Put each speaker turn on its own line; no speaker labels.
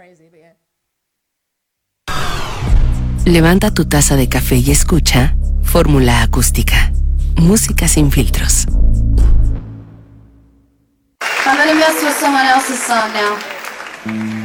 Levanta tu taza de café y escucha Fórmula Acústica. Música sin filtros.
I'm gonna mess with someone else's song now.